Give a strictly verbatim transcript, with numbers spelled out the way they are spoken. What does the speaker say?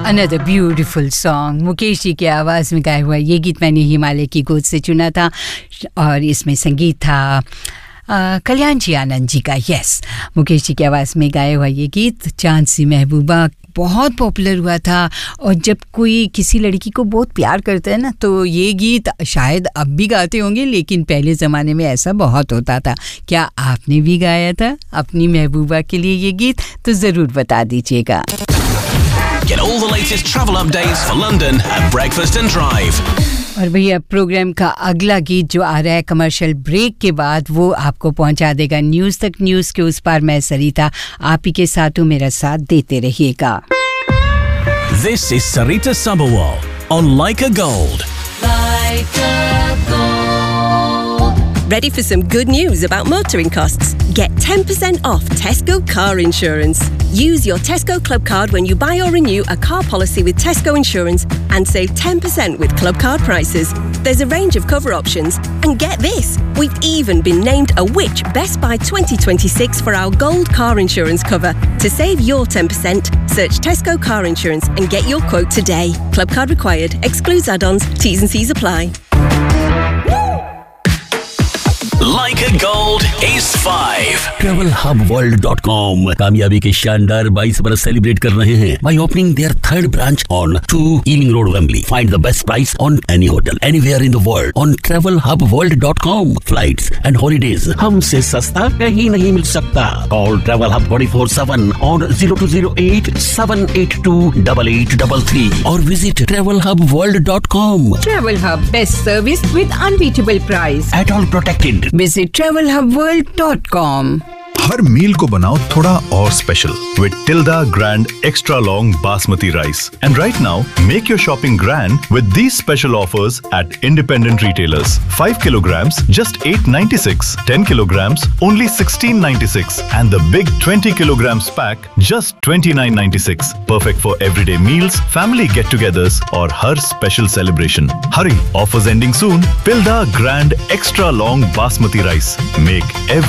Another beautiful song. Mukesh ji की आवाज़ में गाया हुआ ये गीत मैंने हिमालय की गोद से चुना था और इसमें संगीत था कल्याण जी आनंद जी का. यस, मुकेश जी की आवाज़ में गाया हुआ ये गीत चांद सी महबूबा बहुत पॉपुलर हुआ था. और जब कोई किसी लड़की को बहुत प्यार करता है ना तो ये गीत शायद अब भी गाते होंगे, लेकिन पहले ज़माने में ऐसा बहुत होता था. क्या आपने भी गाया था अपनी महबूबा के लिए ये गीत? तो ज़रूर बता दीजिएगा. Get all the latest travel updates for London at Breakfast and Drive. और भैया प्रोग्राम का अगला गीत जो आ रहा है कमर्शियल ब्रेक के बाद वो आपको पहुंचा देगा न्यूज़ तक. न्यूज़ के उस पार मैं सरिता आप ही के साथ हूँ, मेरा साथ देते रहिएगा. This is Sarita Sabharwal on Like a Gold. Like a Gold. Ready for some good news about motoring costs? Get ten percent off Tesco car insurance. Use your Tesco Club card when you buy or renew a car policy with Tesco Insurance and save ten percent with Club card prices. There's a range of cover options. And get this, we've even been named a Which Best Buy twenty twenty-six for our gold car insurance cover. To save your ten percent, search Tesco Car Insurance and get your quote today. Club card required. Excludes add-ons. T's and C's apply. Like a Gold is five. travel hub world dot com कामयाबी के शानदार बाईस बरस celebrate कर रहे हैं by opening their third branch on two Ealing Road, Wembley. Find the best price on any hotel anywhere in the world on travel hub world dot com. Flights and holidays हमसे सस्ता कहीं नहीं मिल सकता. Call Travel Hub twenty-four seven on zero two zero eight seven eight two eight eight three three or visit travel hub world dot com. Travel Hub, best service with unbeatable price. At all protected. Visit travel hub world dot com. हर मील को बनाओ थोड़ा और special with Tilda Grand Extra Long Basmati Rice. And right now, make your shopping grand with these special offers at independent retailers. five kilograms, just eight ninety-six. ten kilograms, only sixteen ninety-six. And the big twenty kilograms pack, just twenty-nine ninety-six. Perfect for everyday meals, family get-togethers, or her special celebration. Hurry, offers ending soon. Tilda Grand Extra Long Basmati Rice. Make every